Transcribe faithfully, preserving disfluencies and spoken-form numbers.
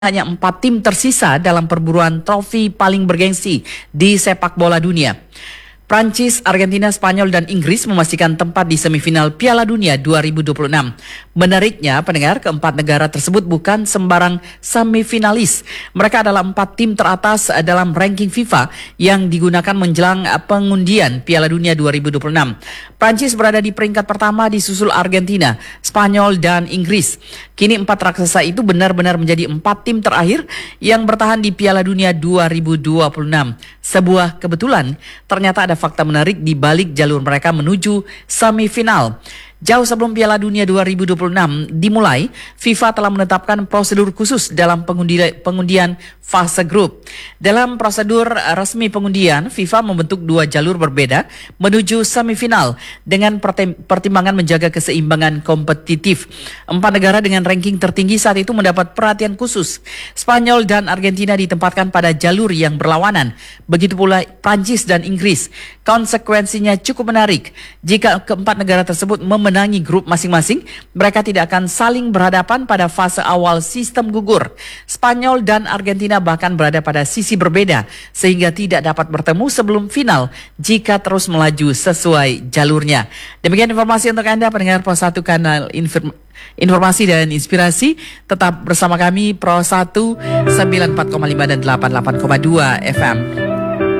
Hanya empat tim tersisa dalam perburuan trofi paling bergengsi di sepak bola dunia. Prancis, Argentina, Spanyol, dan Inggris memastikan tempat di semifinal Piala Dunia dua ribu dua puluh enam. Menariknya, pendengar, keempat negara tersebut bukan sembarang semifinalis. Mereka adalah empat tim teratas dalam ranking FIFA yang digunakan menjelang pengundian Piala Dunia dua ribu dua puluh enam. Prancis berada di peringkat pertama disusul Argentina, Spanyol, dan Inggris. Kini empat raksasa itu benar-benar menjadi empat tim terakhir yang bertahan di Piala Dunia dua ribu dua puluh enam. Sebuah kebetulan, ternyata ada fakta menarik di balik jalur mereka menuju semifinal. Jauh sebelum Piala Dunia dua ribu dua puluh enam dimulai, FIFA telah menetapkan prosedur khusus dalam pengundi- pengundian fase grup. Dalam prosedur resmi pengundian, FIFA membentuk dua jalur berbeda menuju semifinal dengan pertim- pertimbangan menjaga keseimbangan kompetitif. Empat negara dengan ranking tertinggi saat itu mendapat perhatian khusus. Spanyol dan Argentina ditempatkan pada jalur yang berlawanan. Begitu pula Prancis dan Inggris. Konsekuensinya cukup menarik. Jika keempat negara tersebut memenangi grup masing-masing, mereka tidak akan saling berhadapan pada fase awal sistem gugur. Spanyol dan Argentina bahkan berada pada sisi berbeda, sehingga tidak dapat bertemu sebelum final jika terus melaju sesuai jalurnya. Demikian informasi untuk Anda, pendengar Pro satu Kanal Inform Informasi dan Inspirasi. Tetap bersama kami Pro satu sembilan puluh empat koma lima dan delapan puluh delapan koma dua F M.